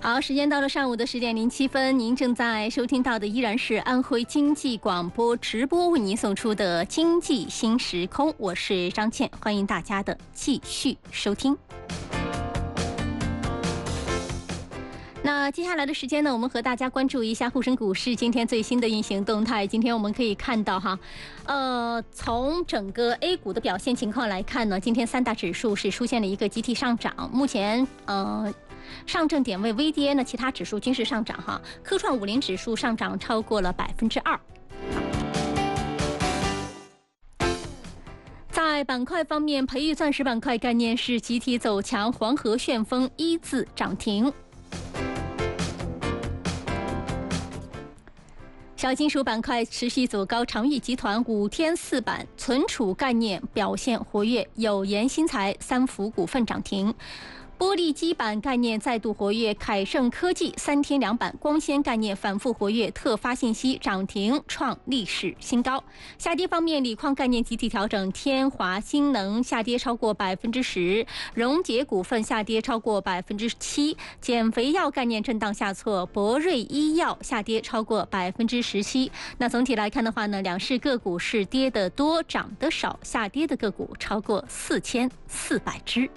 好，时间到了上午的10:07，您正在收听到的依然是安徽经济广播直播为您送出的经济新时空，我是张倩，欢迎大家的继续收听。那接下来的时间呢，我们和大家关注一下沪深股市今天最新的运行动态。今天我们可以看到从整个 A 股的表现情况来看呢，今天三大指数是出现了一个集体上涨。目前上证点位微跌呢，其他指数均是上涨哈。科创50指数上涨超过了2%。在板块方面，培育钻石板块概念是集体走强，黄河旋风一字涨停。小金属板块持续走高，长裕集团5天4板存储概念表现活跃，有盐新材、三福股份涨停。玻璃基板概念再度活跃，凯盛科技3天2板，光纤概念反复活跃，特发信息涨停创历史新高。下跌方面，锂矿概念集体调整，天华新能下跌超过10%，荣捷股份下跌超过7%，减肥药概念震荡下挫，博瑞医药下跌超过17%。那总体来看的话呢，两市个股是跌得多，涨得少，下跌的个股超过4400只。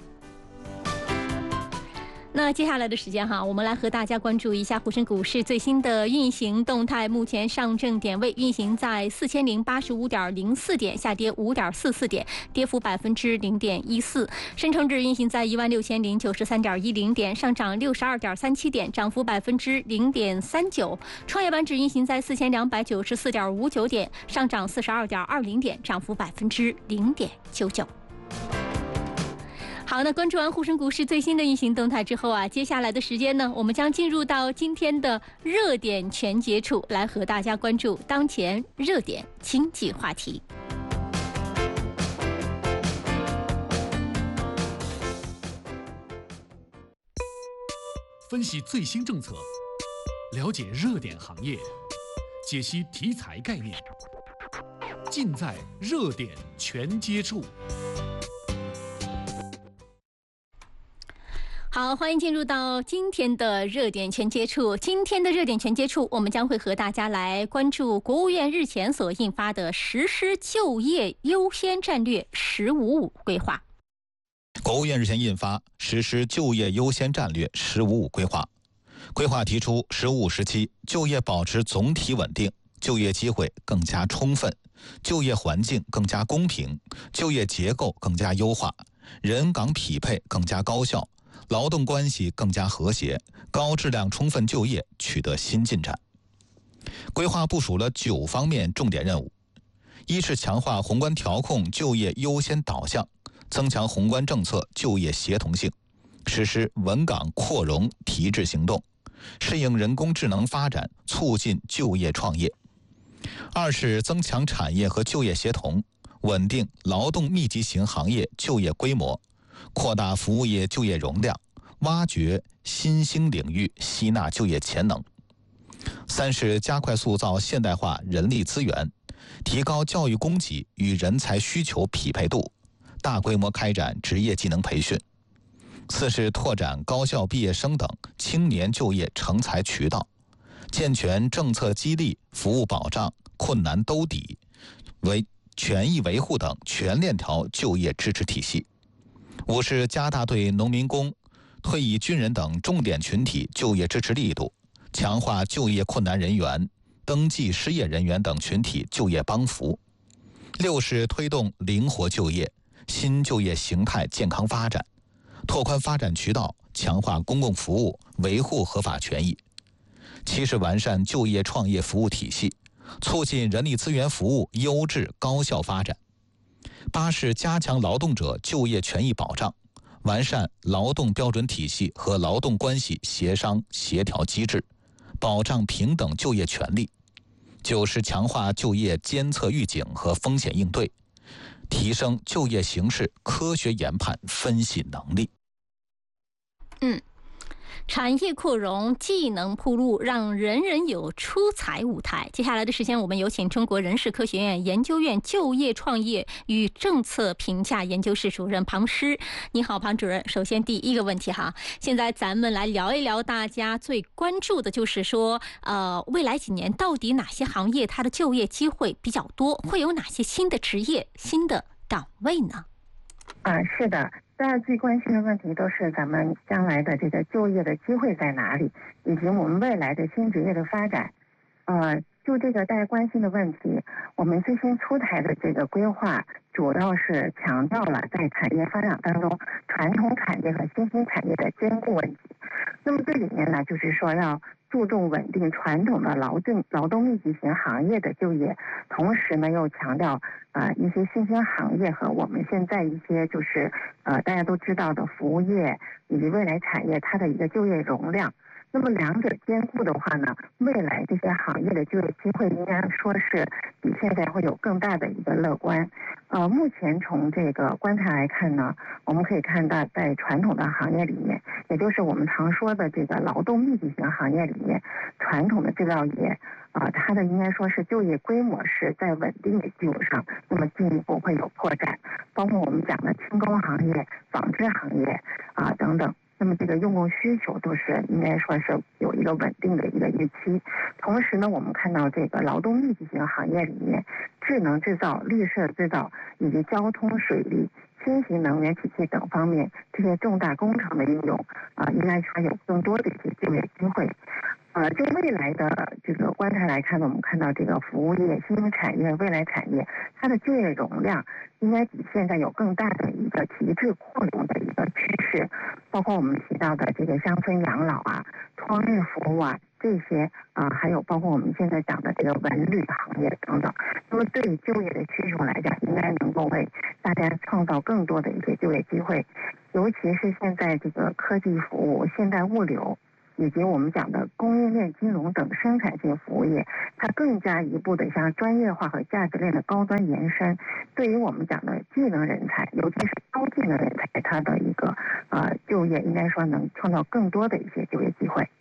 那接下来的时间我们来和大家关注一下沪深股市最新的运行动态。目前上证点位运行在4085.04点，下跌5.44点，跌幅0.14%。深成指运行在16093.10点，上涨62.37点，涨幅0.39%。创业板指运行在4294.59点，上涨42.20点，涨幅0.99%。好，那关注完沪深股市最新的运行动态之后接下来的时间呢，我们将进入到今天的热点全接触，来和大家关注当前热点经济话题。 分析最新政策，了解热点行业，解析题材概念，尽在热点全接触。 好，欢迎进入到今天的热点全接触。今天的热点全接触，我们将会和大家来关注国务院日前所印发的实施就业优先战略“15+5”规划。 国务院日前印发实施就业优先战略“15+5”规划，规划提出15+5时期就业保持总体稳定，就业机会更加充分，就业环境更加公平，就业结构更加优化，人岗匹配更加高效，劳动关系更加和谐，高质量充分就业取得新进展。规划部署了9方面重点任务：一是强化宏观调控就业优先导向，增强宏观政策就业协同性，实施稳岗扩容提质行动，适应人工智能发展，促进就业创业；二是增强产业和就业协同，稳定劳动密集型行业就业规模，扩大服务业就业容量，挖掘新兴领域吸纳就业潜能；三是加快塑造现代化人力资源，提高教育供给与人才需求匹配度，大规模开展职业技能培训；四是拓展高校毕业生等青年就业成才渠道，健全政策激励、服务保障、困难兜底、为权益维护等全链条就业支持体系；五是加大对农民工、退役军人等重点群体就业支持力度，强化就业困难人员、登记失业人员等群体就业帮扶；六是推动灵活就业、新就业形态健康发展，拓宽发展渠道，强化公共服务，维护合法权益；七是完善就业创业服务体系，促进人力资源服务优质高效发展；八是加强劳动者就业权益保障，完善劳动标准体系和劳动关系协商协调机制，保障平等就业权利；九是强化就业监测预警和风险应对，提升就业形势科学研判分析能力。 产业扩容，技能铺路，让人人有出彩舞台。接下来的时间，我们有请中国人事科学院研究院就业创业与政策评价研究室主任庞诗。你好，庞主任。首先第一个问题哈，现在咱们来聊一聊大家最关注的，就是说，未来几年到底哪些行业它的就业机会比较多，会有哪些新的职业、新的岗位呢？ 是的。大家最关心的问题都是咱们将来的这个就业的机会在哪里，以及我们未来的新职业的发展。就这个大家关心的问题，我们最新出台的这个规划，主要是强调了在产业发展当中，传统产业和新兴产业的兼顾问题。那么这里面呢，就是说要注重稳定传统的劳动密集型行业的就业，同时呢又强调一些新兴行业和我们现在一些就是大家都知道的服务业以及未来产业它的一个就业容量。那么两者兼顾的话呢，未来这些行业的就业机会应该说是比现在会有更大的一个乐观。目前从这个观察来看呢，我们可以看到在传统的行业里面，也就是我们常说的这个劳动密集型行业里面，传统的制造业它的应该说是就业规模是在稳定的基础上，那么进一步会有扩展，包括我们讲的轻工行业、纺织行业等等。那么这个用工需求都是应该说是有一个稳定的一个预期。同时呢，我们看到这个劳动密集型行业里面，智能制造、绿色制造以及交通、水利、新型能源体系等方面这些重大工程的应用应该说有更多的一些就业机会。就未来的这个观察来看呢，我们看到这个服务业、新兴产业、未来产业，它的就业容量应该比现在有更大的一个提质扩容的一个趋势，包括我们提到的这个乡村养老托育服务这些还有包括我们现在讲的这个文旅行业等等。那么对于就业的需求来讲，应该能够为大家创造更多的一些就业机会，尤其是现在这个科技服务、现代物流以及我们讲的供应链金融等生产性服务业，它更加一步的向专业化和价值链的高端延伸。对于我们讲的技能人才，尤其是高技能人才，它的一个就业应该说能创造更多的一些就业机会。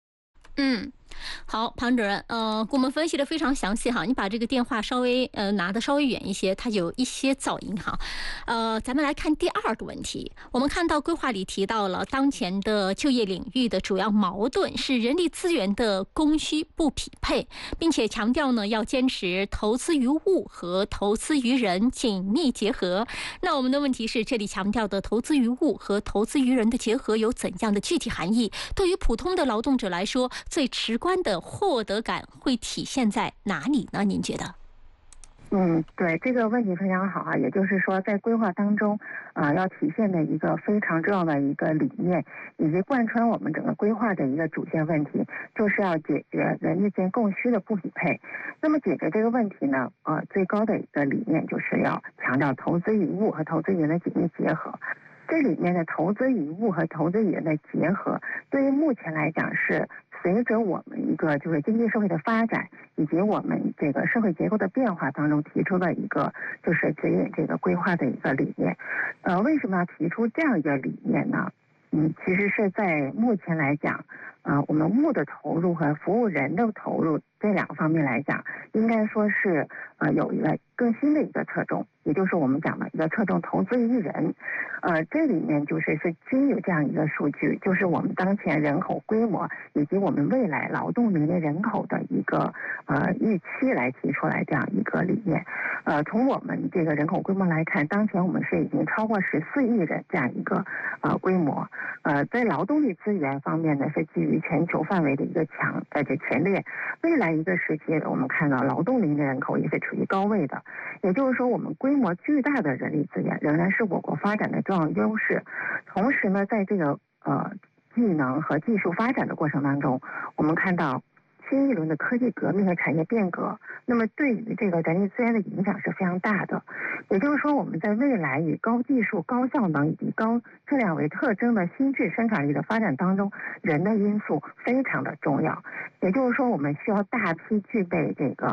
好，庞主任，给我们分析的非常详细哈。你把这个电话稍微拿得稍微远一些，它有一些噪音哈。咱们来看第二个问题。我们看到规划里提到了当前的就业领域的主要矛盾是人力资源的供需不匹配，并且强调呢要坚持投资于物和投资于人紧密结合。那我们的问题是，这里强调的投资于物和投资于人的结合有怎样的具体含义？对于普通的劳动者来说，最直观的获得感会体现在哪里呢？您觉得？ 对，这个问题非常好也就是说，在规划当中要体现的一个非常重要的一个理念，以及贯穿我们整个规划的一个主线问题，就是要解决人力资源供需的不匹配。那么解决这个问题呢，最高的一个理念就是要强调投资于物和投资于人的紧密结合。这里面的投资于物和投资于人的结合，对于目前来讲是随着我们一个就是经济社会的发展以及我们这个社会结构的变化当中提出的一个就是指引这个规划的一个理念。为什么要提出这样一个理念呢？其实是在目前来讲，我们物的投入和服务人的投入这两个方面来讲，应该说是有一个更新的一个侧重，也就是我们讲的一个侧重投资于人。这里面是基于这样一个数据，就是我们当前人口规模以及我们未来劳动年龄人口的一个预期来提出来这样一个理念。从我们这个人口规模来看，当前我们是已经超过14亿人这样一个规模。在劳动力资源方面呢，是基于全球范围的一个前列。未来一个时期，我们看到劳动龄的人口也是处于高位的，也就是说，我们规模巨大的人力资源仍然是我国发展的重要优势。同时呢，在这个技能和技术发展的过程当中，我们看到新一轮的科技革命和产业变革，那么对于这个人力资源的影响是非常大的。也就是说，我们在未来以高技术、高效能以及高质量为特征的新质生产力的发展当中，人的因素非常的重要。也就是说，我们需要大批具备这个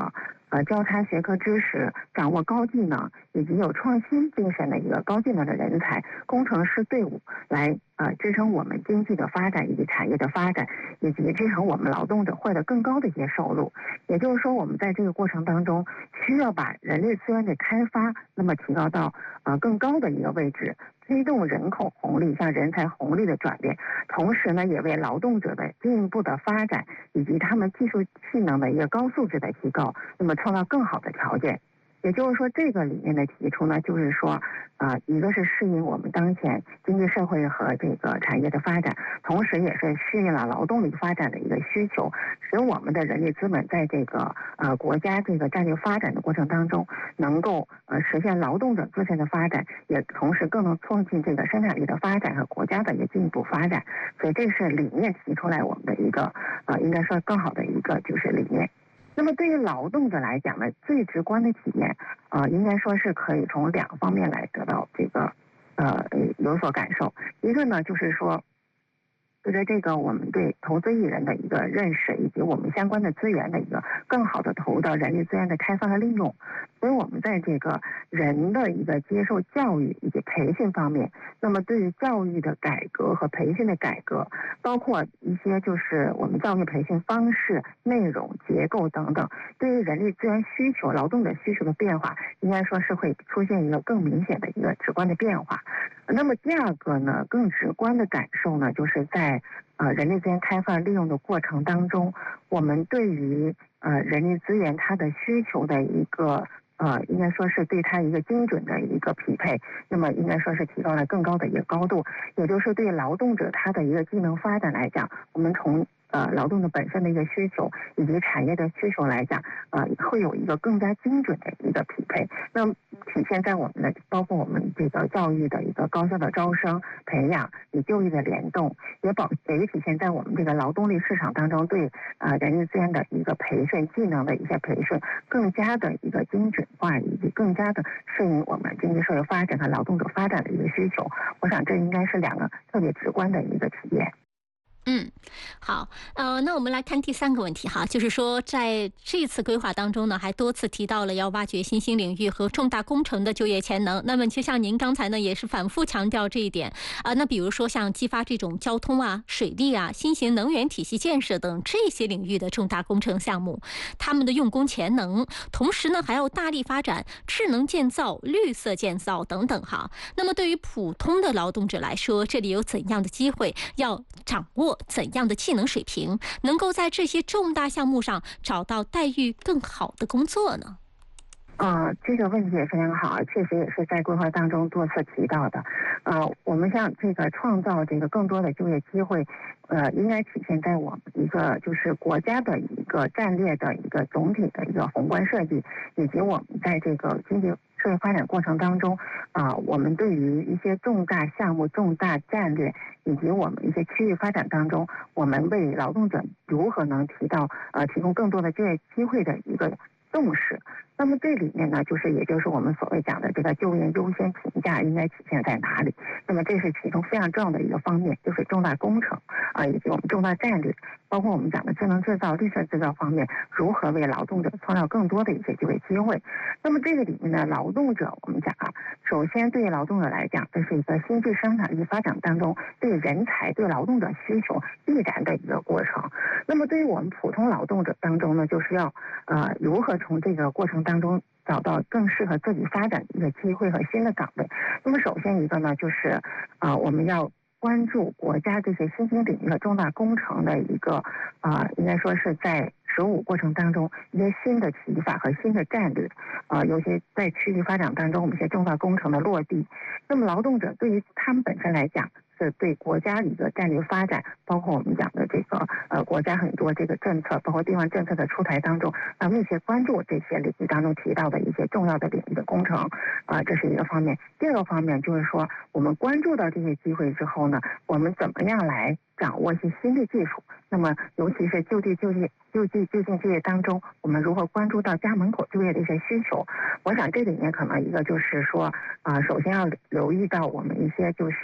交叉学科知识、掌握高技能以及有创新精神的一个高技能的人才工程师队伍，来支撑我们经济的发展以及产业的发展，以及支撑我们劳动者获得更高的一些收入。也就是说，我们在这个过程当中，需要把人力资源的开发，那么提高到更高的一个位置，推动人口红利向人才红利的转变，同时呢，也为劳动者的进一步的发展以及他们技术技能的一个高素质的提高，那么创造更好的条件。也就是说，这个里面的提出呢，就是说，一个是适应我们当前经济社会和这个产业的发展，同时也是适应了劳动力发展的一个需求，使我们的人力资本在这个国家这个战略发展的过程当中，能够实现劳动者自身的发展，也同时更能促进这个生产力的发展和国家的一个进一步发展。所以这是理念提出来我们的一个应该说更好的一个就是理念。那么对于劳动者来讲呢，最直观的体验应该说是可以从2个方面来得到这个有所感受。一个呢就是说，随着这个我们对投资艺人的一个认识，以及我们相关的资源的一个更好的投入到人力资源的开发和利用，所以我们在这个人的一个接受教育以及培训方面，那么对于教育的改革和培训的改革，包括一些就是我们教育培训方式、内容、结构等等，对于人力资源需求、劳动者需求的变化，应该说是会出现一个更明显的一个直观的变化。那么第二个呢，更直观的感受呢，就是在人力资源开发利用的过程当中，我们对于人力资源它的需求的一个应该说是对它一个精准的一个匹配，那么应该说是提高了更高的一个高度。也就是对劳动者他的一个技能发展来讲，我们从劳动者本身的一个需求以及产业的需求来讲，会有一个更加精准的一个匹配。那么体现在我们的包括我们这个教育的一个高效的招生培养与就业的联动，也体现在我们这个劳动力市场当中对人力资源的一个培训、技能的一些培训更加的一个精准化，以及更加的适应我们经济社会发展和劳动者发展的一个需求。我想这应该是2个特别直观的一个体验。 好，那我们来看第3个问题哈，就是说在这次规划当中呢，还多次提到了要挖掘新兴领域和重大工程的就业潜能。那么就像您刚才呢也是反复强调这一点那比如说像激发这种交通水利新型能源体系建设等这些领域的重大工程项目，他们的用工潜能，同时呢还要大力发展智能建造、绿色建造等等哈。那么对于普通的劳动者来说，这里有怎样的机会，要掌握怎样的技能水平，能够在这些重大项目上找到待遇更好的工作呢？ 这个问题也非常好，确实也是在规划当中多次提到的。我们像这个创造这个更多的就业机会，应该体现在我们一个就是国家的一个战略的一个总体的一个宏观设计，以及我们在这个经济社会发展过程当中，我们对于一些重大项目、重大战略，以及我们一些区域发展当中，我们为劳动者如何能提供更多的就业机会的一个重视。那么这里面呢，也就是我们所谓讲的这个就业优先评价应该体现在哪里？那么这是其中非常重要的一个方面，就是重大工程以及我们重大战略，包括我们讲的智能制造、绿色制造方面，如何为劳动者创造更多的一些就业机会。那么这个里面呢，劳动者我们讲首先对于劳动者来讲，这是一个经济生产力发展当中对人才、对劳动者需求必然的一个过程。那么对于我们普通劳动者当中呢，就是要如何从这个过程当中找到更适合自己发展的一个机会和新的岗位。那么首先一个呢，就是我们要关注国家这些新兴领域的重大工程的一个应该说是在实务过程当中一些新的提法和新的战略尤其在区域发展当中，我们一些重大工程的落地。那么劳动者对于他们本身来讲，是对国家的一个战略发展，包括我们讲的这个国家很多这个政策，包括地方政策的出台当中，密切关注这些领域当中提到的一些重要的领域的工程这是一个方面。第二个方面就是说，我们关注到这些机会之后呢，我们怎么样来掌握一些新的技术？那么尤其是就近就业当中，我们如何关注到家门口就业的一些需求？我想这里面可能一个就是说首先要留意到我们一些就是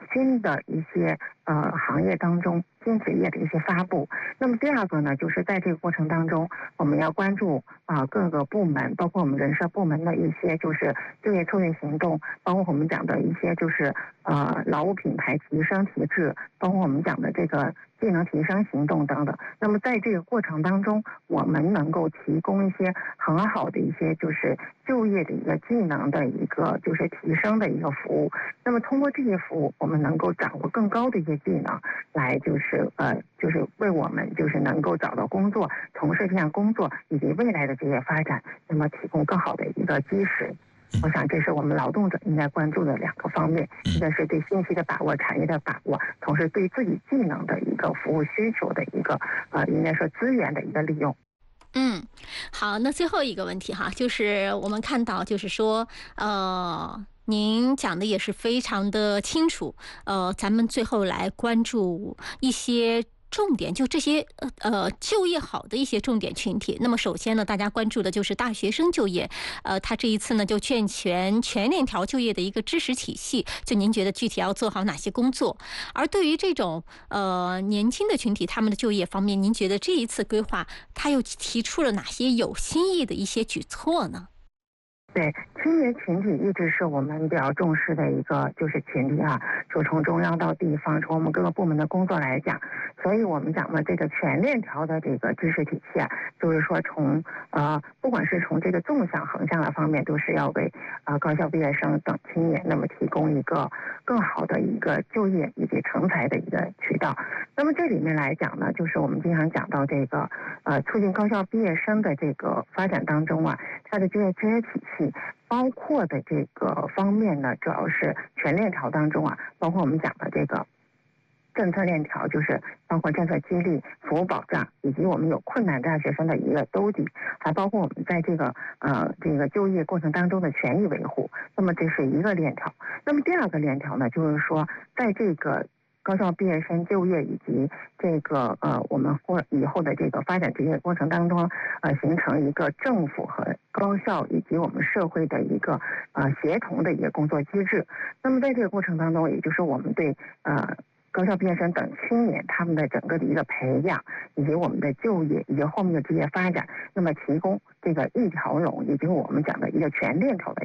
新的一些行业当中新职业的一些发布。那么第二个呢，就是在这个过程当中，我们要关注各个部门，包括我们人社部门的一些就是就业促进行动，包括我们讲的一些就是劳务品牌提升提质，包括我们讲的这个技能提升行动等等。那么在这个过程当中，我们能够提供一些很好的一些就是就业的一个技能的一个就是提升的一个服务。那么通过这些服务，我们能够掌握更高的一些技能，来就是为我们就是能够找到工作、从事这项工作以及未来的职业发展，那么提供更好的一个基石。我想这是我们劳动者应该关注的2个方面，一个是对信息的把握、产业的把握，同时对自己技能的一个服务需求的一个应该说资源的一个利用。 好，那最后一个问题哈，就是我们看到就是说您讲的也是非常的清楚，咱们最后来关注一些重点，就这些就业好的一些重点群体。那么首先呢，大家关注的就是大学生就业，他这一次呢就健全全链条就业的一个知识体系。就您觉得具体要做好哪些工作？而对于这种年轻的群体，他们的就业方面，您觉得这一次规划他又提出了哪些有新意的一些举措呢？ 对，青年群体一直是我们比较重视的一个就是群体就从中央到地方，从我们各个部门的工作来讲，所以我们讲的这个全链条的这个知识体系就是说从不管是从这个纵向横向的方面，都是要为高校毕业生等青年那么提供一个更好的一个就业以及成才的一个渠道。那么这里面来讲呢，就是我们经常讲到这个促进高校毕业生的这个发展当中它的就业知识体系包括的这个方面呢，主要是全链条当中包括我们讲的这个政策链条，就是包括政策激励、服务保障，以及我们有困难大学生的一个兜底，还包括我们在这个就业过程当中的权益维护。那么这是一个链条。那么第二个链条呢，就是说在这个高校毕业生就业以及这个我们以后的这个发展职业过程当中形成一个政府和高校以及我们社会的一个协同的一个工作机制。那么在这个过程当中，也就是我们对高校毕业生等青年他们的整个的一个培养，以及我们的就业以及后面的职业发展，那么提供这个一条龙，也就是我们讲的一个全链条的